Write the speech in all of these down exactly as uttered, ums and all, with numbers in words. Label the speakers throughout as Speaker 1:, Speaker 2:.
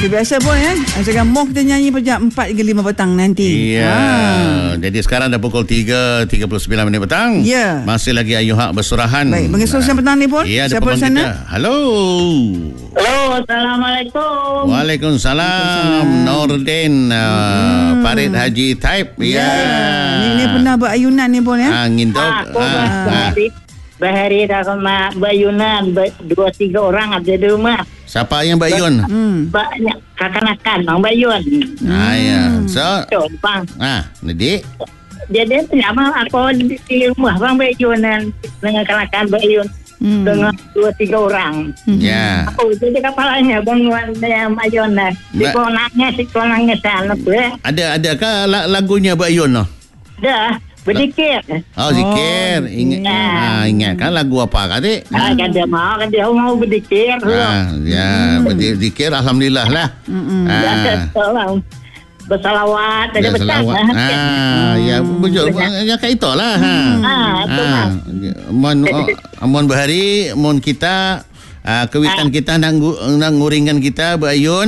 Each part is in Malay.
Speaker 1: Seperti biasa pun ya. Cakap mau kita nyanyi pada empat hingga lima petang nanti.
Speaker 2: Iya.
Speaker 1: Ha.
Speaker 2: Jadi sekarang dah pukul tiga tiga puluh sembilan minit petang.
Speaker 1: Ya.
Speaker 2: Masih lagi Ayuh Hak bersurahan.
Speaker 1: Baik, mengesor siang petang ni pun.
Speaker 2: Ya, ada
Speaker 1: siapa di
Speaker 2: pemanggil
Speaker 1: sana?
Speaker 2: kita. Halo.
Speaker 3: Halo, Assalamualaikum.
Speaker 2: Waalaikumsalam. Nordin uh,
Speaker 1: Hmm.
Speaker 2: Farid Haji Taib. Ya.
Speaker 1: Ni, ni pernah berayunan ni pun ya.
Speaker 2: Angin tu.
Speaker 3: Ah, aku
Speaker 2: Ah, ah.
Speaker 3: bahari, bahari dah sama bayunan, ber, dua tiga orang ada di rumah.
Speaker 2: Siapa yang Bayun?
Speaker 1: Hmm.
Speaker 3: Banyak kakan-kakan orang bayun.
Speaker 2: Ah, ya. So,
Speaker 3: Betul, bang.
Speaker 2: ah, jadi
Speaker 3: Jadi sama aku di, di rumah bang bayunan dengan kakan-kakan bayun
Speaker 1: Hmm.
Speaker 3: dengan dua tiga orang.
Speaker 2: ya.
Speaker 3: Aku jadi kepalanya bangunan yang bayunan. Si
Speaker 2: Ba-
Speaker 3: konangnya, si konangnya sana pun.
Speaker 2: Ada adakah la- lagunya Bayun tu?
Speaker 3: Dah, berdikir.
Speaker 2: Oh, zikir.
Speaker 1: Oh,
Speaker 2: Ingat,
Speaker 3: okey.
Speaker 2: ah, ingat kan lagu apa adik?
Speaker 3: Ah, kan dia mau, kan dia mau berdikir.
Speaker 2: Ah, ya, berzikir alhamdulillah lah.
Speaker 1: Mm-mm.
Speaker 2: Ah.
Speaker 3: Tolong bersalawat
Speaker 2: Ya,
Speaker 3: ada petang.
Speaker 2: selawat. Ah, ya, bujur. Ya, kayak itulah. Ha.
Speaker 3: Ah, tu
Speaker 2: Ah, mon oh, mon bahari, mon kita ah, kewitan kita nak gu- nak nguringkan kita Bayun.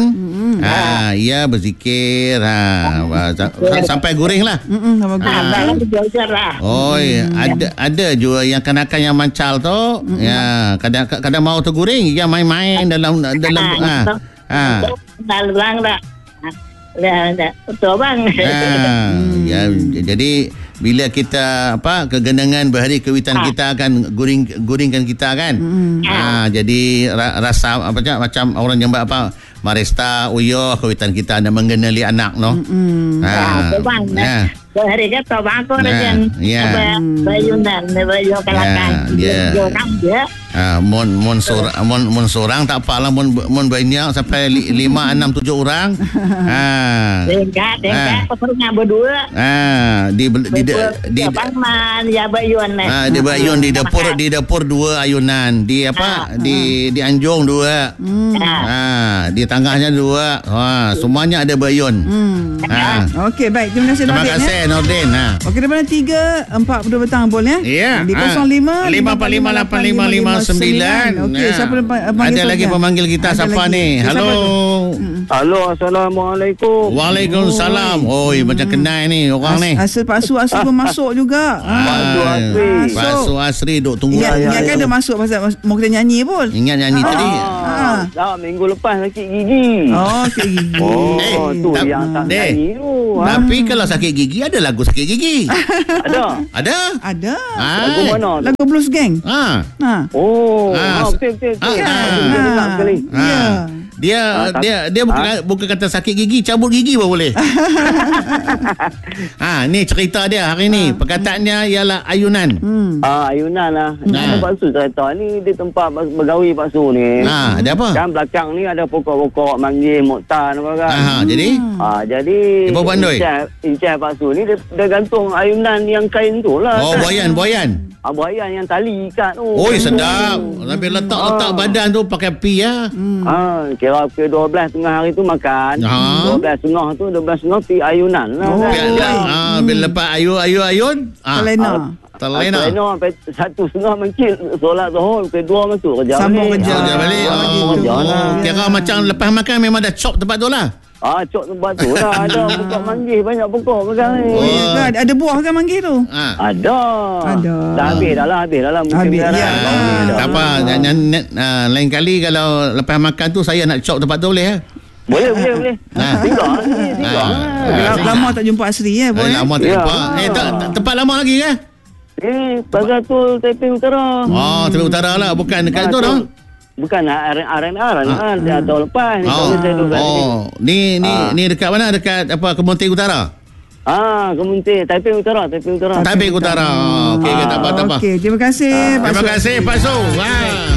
Speaker 2: Ah, ya berzikir. Ha, Ba- sampai guring lah.
Speaker 1: Mm-mm, sama
Speaker 3: Ah,
Speaker 1: gua.
Speaker 3: dalam belajar lah.
Speaker 2: Oi, ada ada juga yang kanak-kanak yang mancal tu, ya, kadang kadang mau terguring, dia main-main dalam dalam ah. Ah.
Speaker 3: Dalam dah. Dah, dah. Betul bang.
Speaker 2: Ah, ya, jadi bila kita apa kegenangan bahari kewitan kita akan guring guringkan kita kan. Ah, jadi ra, rasa apa macam orang yang apa Maresta Uyo kewitan kita nak mengenali anak no.
Speaker 3: Ah, betul bang.
Speaker 2: Ya.
Speaker 3: Hari kata bang aku
Speaker 2: Nah,
Speaker 3: dengan
Speaker 2: ya.
Speaker 3: bayunan, bayun kalakan.
Speaker 2: Ya, ya.
Speaker 3: Orang dia.
Speaker 2: Ah, mon mon sorang mon mon sorang tak apalah mon mon banyak sampai li, lima enam tujuh orang. Ah.
Speaker 3: Tingkat, tingkat.
Speaker 2: Ah.
Speaker 3: Pesernya berdua.
Speaker 2: Ah, di di di, di
Speaker 3: Bangman, ya bayun.
Speaker 2: ah, di Bayun di dapur di dapur dua ayunan, di apa? Di di Anjung dua. Ah, di tengahnya dua. Wah, semuanya ada Bayun.
Speaker 1: Hmm.
Speaker 2: Ah.
Speaker 1: Okey, baik. Terima kasih
Speaker 2: Terima
Speaker 1: Nordin ya.
Speaker 2: kasih Nordin. Ha.
Speaker 1: Okey, daripada tiga empat puluh petang boleh
Speaker 2: Ya.
Speaker 1: Di kosong lima
Speaker 2: lima empat lima lapan lima lima sembilan.
Speaker 1: Okey, siapa yang pa- panggil
Speaker 2: Ada lagi
Speaker 1: seterusnya?
Speaker 2: pemanggil kita.
Speaker 1: Ada
Speaker 2: Siapa
Speaker 1: lagi.
Speaker 2: ni?
Speaker 1: Siapa
Speaker 2: Halo.
Speaker 1: tu?
Speaker 4: Halo, Assalamualaikum.
Speaker 2: Waalaikumsalam. Oi, macam kenal ni orang ni.
Speaker 1: Asal Pak Su Asri pun masuk juga.
Speaker 4: Pak Su
Speaker 2: Ah,
Speaker 4: Asri.
Speaker 2: Pak Su Asri duk tunggu.
Speaker 1: Ingat,
Speaker 4: ya,
Speaker 1: ingat
Speaker 4: ya.
Speaker 1: kan dia masuk pasal mau kita nyanyi pun.
Speaker 2: Ingat nyanyi tadi.
Speaker 1: Ah.
Speaker 4: Dah minggu lepas sakit gigi.
Speaker 1: Oh, sakit gigi.
Speaker 4: Oh,
Speaker 2: Eh,
Speaker 4: tu
Speaker 2: tak-
Speaker 4: yang tak
Speaker 2: Deh.
Speaker 4: nyanyi tu. Ha?
Speaker 2: Tapi kalau sakit gigi ada lagu sakit gigi.
Speaker 4: Ada.
Speaker 2: Ada?
Speaker 1: Ada.
Speaker 4: Lagu
Speaker 2: Ah.
Speaker 4: mana?
Speaker 1: Lagu Blues Gang.
Speaker 2: Ha.
Speaker 1: Ha.
Speaker 4: Oh,
Speaker 2: Ah,
Speaker 4: ah, betul betul. betul.
Speaker 2: ah,
Speaker 4: Aku
Speaker 2: ah.
Speaker 4: dah dengar sekali.
Speaker 2: Ha.
Speaker 1: Ya.
Speaker 2: Dia
Speaker 4: Ah, tak-
Speaker 2: dia dia bukan
Speaker 4: ah.
Speaker 2: bukan kata sakit gigi, cabut gigi pun boleh. ha, ni cerita dia hari ni. Perkataannya ialah ayunan.
Speaker 1: Hmm.
Speaker 4: Ah, ayunan lah.
Speaker 2: Nah.
Speaker 4: Ada Pak Su cerita ni di tempat bergawi Pak Su ni.
Speaker 2: Ha, ada apa?
Speaker 4: Kan belakang ni ada pokok-pokok manggil moktan apa kan.
Speaker 2: Ha, jadi
Speaker 4: Ah, jadi
Speaker 2: Ibu Bandoi?
Speaker 4: Incah, Incah Pak Su ni dia, dia gantung ayunan yang kain tu lah.
Speaker 2: oh boyan boyan.
Speaker 4: Ah, buayan yang tali ikat tu.
Speaker 2: Oi sedap. Sampai letak-letak
Speaker 4: Ah.
Speaker 2: badan tu pakai pi ya.
Speaker 4: Ah, kira pukul dua belas tengah hari tu makan.
Speaker 2: Ha.
Speaker 4: dua belas tengah tu, dua belas tengah pi ayunan lah.
Speaker 1: Oh.
Speaker 4: kan.
Speaker 2: Biar ah bila lepas ayu ayu ayun. Ah.
Speaker 1: Telena.
Speaker 2: Telena.
Speaker 4: Telena sampai satu setengah mungkin solat zuhur pukul dua masuk kerja
Speaker 1: Sambung
Speaker 4: balik.
Speaker 1: kerja.
Speaker 2: Kerja balik.
Speaker 4: Ah,
Speaker 2: Oh,
Speaker 4: sambung kerja lah.
Speaker 2: oh, kira macam lepas makan memang dah chop tempat tu lah.
Speaker 4: Ah, cok tempat tu lah. Ada pokok manggis, banyak pokok pegang ni.
Speaker 1: Oh, ya ke? Ada, ada buah kan manggil tu?
Speaker 2: Ha.
Speaker 4: Ada.
Speaker 1: Ada.
Speaker 4: Dah habis dah lah, habis dah lah. Musim
Speaker 1: Habis,
Speaker 4: dah
Speaker 1: ya.
Speaker 4: lah.
Speaker 1: Ah,
Speaker 2: Tak apa, jangan uh, lain kali kalau lepas makan tu saya nak chop tempat tu boleh ya?
Speaker 4: Boleh, boleh, boleh.
Speaker 2: Ah.
Speaker 4: Tinggal ni, tinggal.
Speaker 2: Ah.
Speaker 4: lah.
Speaker 1: Lama, lama tak jumpa Asri ya,
Speaker 2: Eh,
Speaker 1: boleh?
Speaker 2: lama tak
Speaker 4: Ya.
Speaker 2: jumpa. Eh, tak, tak- tempat lama lagi ke?
Speaker 4: Eh, pasal tu Taiping Utara.
Speaker 2: Oh, tepi utara lah, bukan dekat
Speaker 4: Ah,
Speaker 2: tu
Speaker 4: tu.
Speaker 2: dah.
Speaker 4: Bukan R R R kan. Dia tahun lepas. Ni
Speaker 2: Oh,
Speaker 4: tahun saya duduk kat sini.
Speaker 2: oh, ni ni
Speaker 4: Ah.
Speaker 2: ni dekat mana? Dekat apa Kemunting Utara?
Speaker 4: Ah, Kemunting. Taiping Utara, Taiping Utara.
Speaker 2: Taiping Utara. Okey, okay, tak apa tak apa.
Speaker 1: Okey, terima kasih Pak
Speaker 2: Terima
Speaker 1: Su.
Speaker 2: kasih Pak Su. Wah.